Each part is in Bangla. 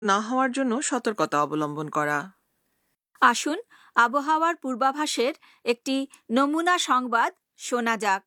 না হওয়ার জন্য সতর্কতা অবলম্বন করা। আসুন আবহাওয়ার পূর্বাভাসের একটি নমুনা সংবাদ শোনা যাক।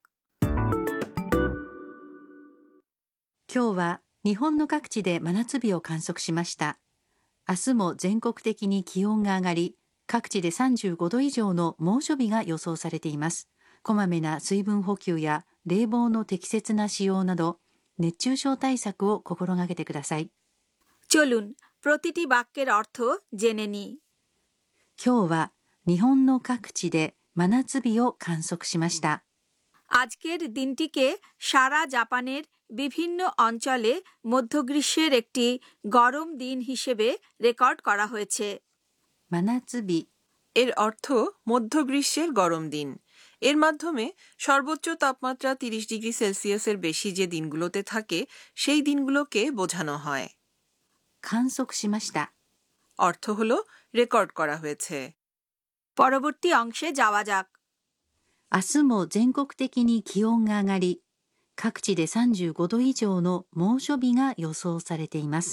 今日は日本の各地で真夏日を観測しました。明日も全国的に気温が上がり、各地で35度以上の猛暑日が予想されています。こまめな水分補給や冷房の適切な使用など、熱中症対策を心がけてください。 চলুন প্রতিটি বাক্যের অর্থ জেনে নিই। 今日は日本の各地で真夏日を観測しました。 আজকের দিনটিকে সারা জাপানের বিভিন্ন অঞ্চলে মধ্যগ্রীষ্মের একটি গরম দিন হিসেবে রেকর্ড করা হয়েছে। 真夏日 এর অর্থ মধ্য গ্রীষ্মের গরম দিন। এর মাধ্যমে সর্বোচ্চ তাপমাত্রা 30 ডিগ্রি সেলসিয়াসের বেশি যে দিনগুলোতে থাকে সেই দিনগুলোকে বোঝানো হয়। 観測しました。 অর্থ হল রেকর্ড করা হয়েছে। পরবর্তী অংশে যাওয়া যাক। 明日も全国的に気温が上がり、各地で35度以上の猛暑日が予想されています。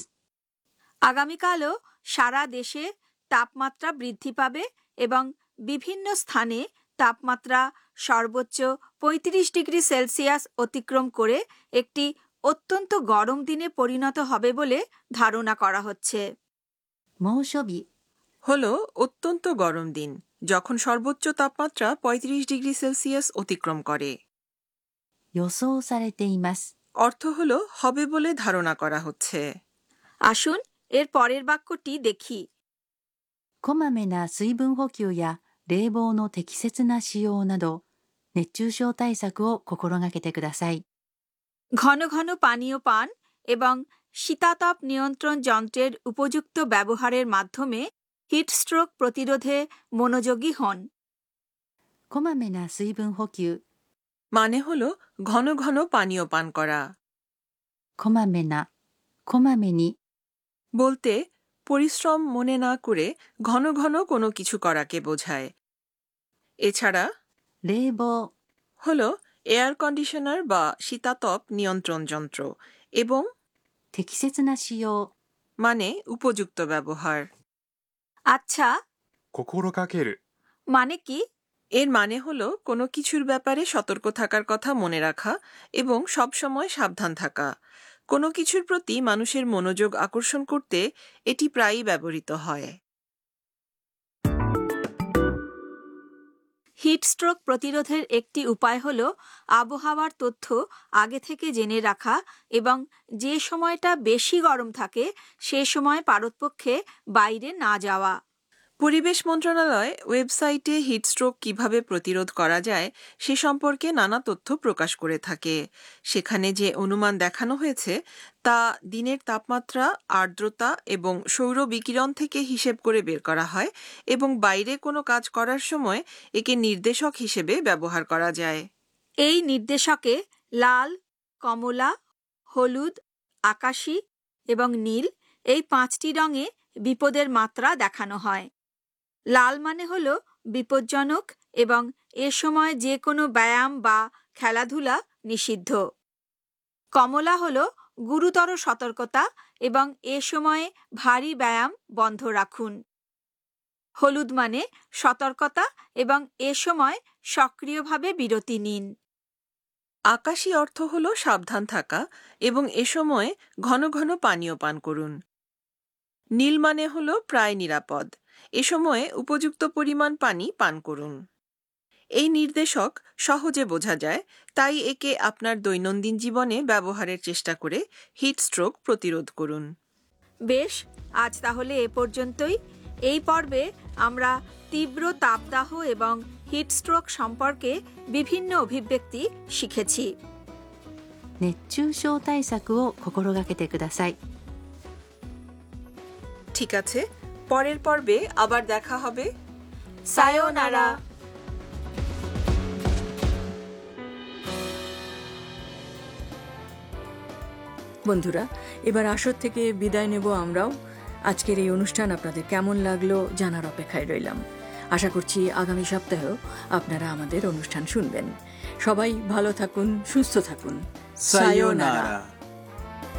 আগামীকালও সারা দেশে তাপমাত্রা বৃদ্ধি পাবে এবং বিভিন্ন স্থানে তাপমাত্রা সর্বোচ্চ 35 ডিগ্রি সেলসিয়াস অতিক্রম করে একটি অত্যন্ত গরম দিনে পরিণত হবে বলে ধারণা করা হচ্ছে। 猛暑日 হল অত্যন্ত গরম দিন যখন সর্বোচ্চ তাপমাত্রা 35 ডিগ্রি সেলসিয়াস অতিক্রম করে। 予想されています。 অর্থ হল হবে বলে ধারণা করা হচ্ছে। আসুন এর পরের বাক্যটি দেখি। こまめな水分補給や冷房の適切な使用など、熱中症対策を心がけてください。 ঘন ঘন পানীয় পান এবং শীতাতপ নিয়ন্ত্রণ যন্ত্রের উপযুক্ত ব্যবহারের মাধ্যমে হিটস্ট্রোক প্রতিরোধে মনোযোগী হন। こまめな水分補給 মানে হল ঘন ঘন পানীয় পান করা। こまめなこまめに বলতে পরিশ্রম মনে না করে ঘন ঘন কোনো কিছু করাকে বোঝায়। এছাড়া 冷房 হল এয়ার কন্ডিশনার বা শীতাতপ নিয়ন্ত্রণ যন্ত্র এবং 適切な使用 মানে উপযুক্ত ব্যবহার। আচ্ছা 心がける মানে কি? এর মানে হল কোনো কিছুর ব্যাপারে সতর্ক থাকার কথা মনে রাখা এবং সবসময় সাবধান থাকা। কোনো কিছুর প্রতি মানুষের মনোযোগ আকর্ষণ করতে এটি প্রায়ই ব্যবহৃত হয়। হিটস্ট্রোক প্রতিরোধের একটি উপায় হল আবহাওয়ার তথ্য আগে থেকে জেনে রাখা এবং যে সময়টা বেশি গরম থাকে সে সময় পারতপক্ষে বাইরে না যাওয়া। পরিবেশ মন্ত্রণালয় ওয়েবসাইটে হিটস্ট্রোক কিভাবে প্রতিরোধ করা যায় সে সম্পর্কে নানা তথ্য প্রকাশ করে থাকে। সেখানে যে অনুমান দেখানো হয়েছে তা দিনের তাপমাত্রা, আর্দ্রতা এবং সৌর বিকিরণ থেকে হিসেব করে বের করা হয় এবং বাইরে কোনো কাজ করার সময় একে নির্দেশক হিসেবে ব্যবহার করা যায়। এই নির্দেশকে লাল, কমলা, হলুদ, আকাশী এবং নীল এই 5টি রঙে বিপদের মাত্রা দেখানো হয়। লাল মানে হল বিপজ্জনক এবং এ সময় যে কোনো ব্যায়াম বা খেলাধুলা নিষিদ্ধ। কমলা হল গুরুতর সতর্কতা এবং এ সময়ে ভারী ব্যায়াম বন্ধ রাখুন। হলুদ মানে সতর্কতা এবং এ সময় সক্রিয়ভাবে বিরতি নিন। আকাশী অর্থ হল সাবধান থাকা এবং এ সময় ঘন ঘন পানীয় পান করুন। নীল মানে হল প্রায় নিরাপদ, এ সময়ে উপযুক্ত পরিমাণ পানি পান করুন। এই নির্দেশক সহজে বোঝা যায়, তাই একে আপনার দৈনন্দিন জীবনে ব্যবহারের চেষ্টা করে হিটস্ট্রোক প্রতিরোধ করুন। বেশ, আজ তাহলে এ পর্যন্তই। এই পর্বে আমরা তীব্র তাপদাহ এবং হিটস্ট্রোক সম্পর্কে বিভিন্ন অভিব্যক্তি শিখেছি। 熱中症対策を心がけてください。 ঠিক আছে, পরের পর্বে আবার দেখা হবে। সায়োনারা। বন্ধুরা, এবার আসর থেকে বিদায় নেব আমরাও। আজকের এই অনুষ্ঠান আপনাদের কেমন লাগলো জানার অপেক্ষায় রইলাম। আশা করছি আগামী সপ্তাহেও আপনারা আমাদের অনুষ্ঠান শুনবেন। সবাই ভালো থাকুন, সুস্থ থাকুন। সায়োনারা।